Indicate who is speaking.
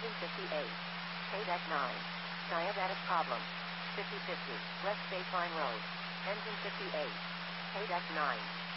Speaker 1: Engine 58. Paydeck 9. Diabetic problem. 50-50. West Baseline Road. Engine 58. Paydeck 9.